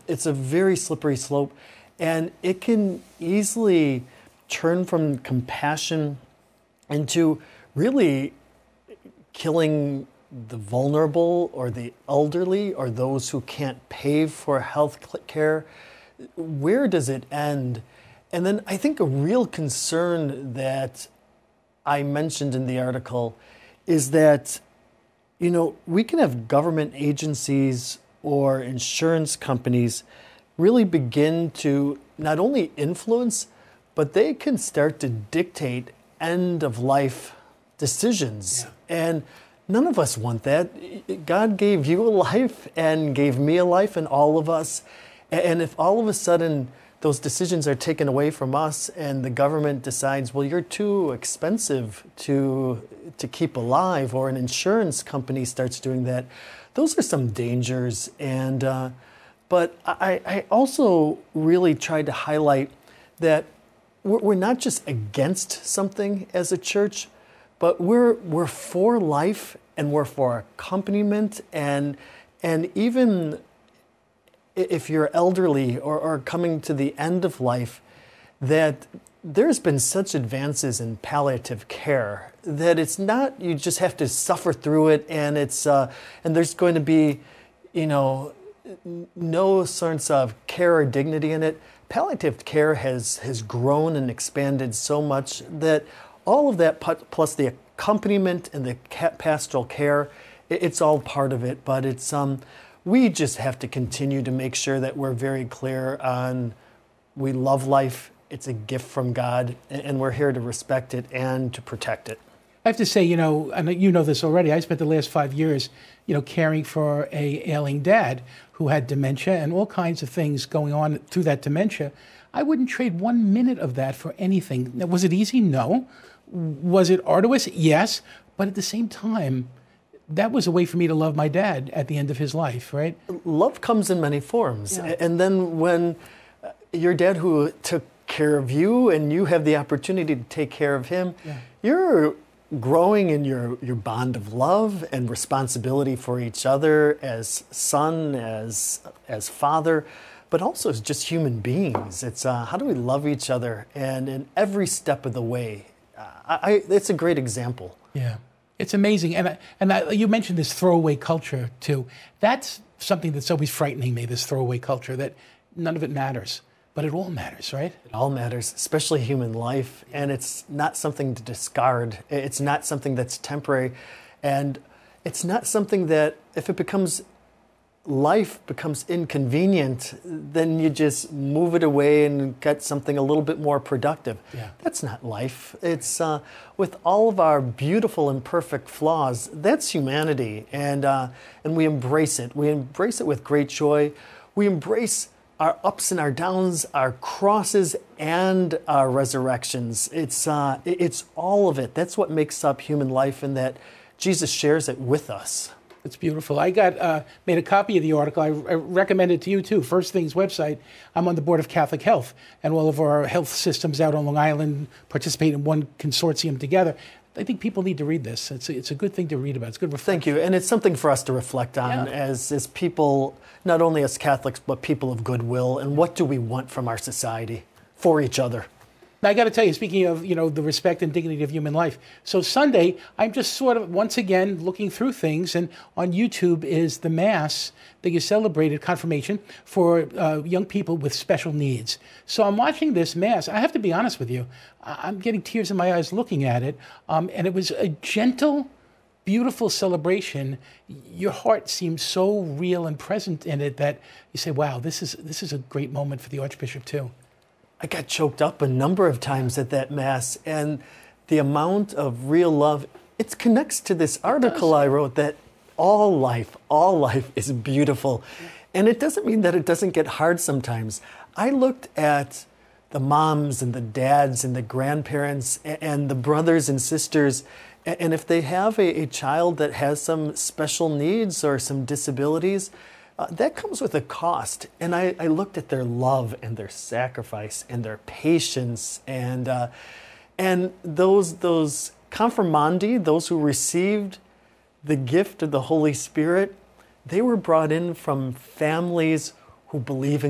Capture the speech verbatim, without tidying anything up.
it's a very slippery slope, and it can easily turn from compassion into really killing the vulnerable or the elderly or those who can't pay for health care. Where does it end? And then I think a real concern that I mentioned in the article is that, you know, we can have government agencies or insurance companies really begin to not only influence, but they can start to dictate end of life decisions. Yeah. And none of us want that. God gave you a life and gave me a life and all of us. And if all of a sudden those decisions are taken away from us and the government decides, well, you're too expensive to to keep alive, or an insurance company starts doing that, those are some dangers. And uh, but I, I also really tried to highlight that we're, we're not just against something as a church, but we're we're for life and we're for accompaniment, and and even if you're elderly or, or coming to the end of life, that there's been such advances in palliative care that it's not, you just have to suffer through it, and it's uh, and there's going to be, you know, no sense of care or dignity in it. Palliative care has has grown and expanded so much that all of that plus the accompaniment and the pastoral care, it's all part of it. But it's um. We just have to continue to make sure that we're very clear on we love life, it's a gift from God, and we're here to respect it and to protect it. I have to say, you know, and you know this already, I spent the last five years, you know, caring for a ailing dad who had dementia and all kinds of things going on through that dementia. I wouldn't trade one minute of that for anything. Now, was it easy? No. Was it arduous? Yes. But at the same time, that was a way for me to love my dad at the end of his life, right? Love comes in many forms. Yeah. And then when your dad who took care of you and you have the opportunity to take care of him, yeah. you're growing in your, your bond of love and responsibility for each other as son, as, as father, but also as just human beings. It's uh, how do we love each other? And in every step of the way, uh, I, it's a great example. Yeah. It's amazing. And, I, and I, you mentioned this throwaway culture, too. That's something that's always frightening me, this throwaway culture, that none of it matters. But it all matters, right? It all matters, especially human life. And it's not something to discard. It's not something that's temporary. And it's not something that, if it becomes, life becomes inconvenient, then you just move it away and get something a little bit more productive. Yeah. That's not life. It's, uh, with all of our beautiful and perfect flaws, that's humanity. And, uh, and we embrace it. We embrace it with great joy. We embrace our ups and our downs, our crosses and our resurrections. It's, uh, it's all of it. That's what makes up human life, and that Jesus shares it with us. It's beautiful. I got uh, made a copy of the article. I, I recommend it to you, too. First Things website. I'm on the board of Catholic Health, and all of our health systems out on Long Island participate in one consortium together. I think people need to read this. It's a, it's a good thing to read about. It's good reflection. Thank you. And it's something for us to reflect on yeah. as, as people, not only as Catholics, but people of goodwill. And what do we want from our society for each other? Now, I got to tell you, speaking of, you know, the respect and dignity of human life. So Sunday, I'm just sort of, once again, looking through things. And on YouTube is the Mass that you celebrated, confirmation, for uh, young people with special needs. So I'm watching this Mass. I have to be honest with you. I'm getting tears in my eyes looking at it. Um, and it was a gentle, beautiful celebration. Your heart seems so real and present in it that you say, wow, this is this is a great moment for the Archbishop, too. I got choked up a number of times at that Mass, and the amount of real love, it connects to this article I wrote that all life, all life is beautiful. And it doesn't mean that it doesn't get hard sometimes. I looked at the moms and the dads and the grandparents and the brothers and sisters, and if they have a, a child that has some special needs or some disabilities, Uh, that comes with a cost. And I, I looked at their love and their sacrifice and their patience and uh, and those those confirmandi, those who received the gift of the Holy Spirit, they were brought in from families who believe in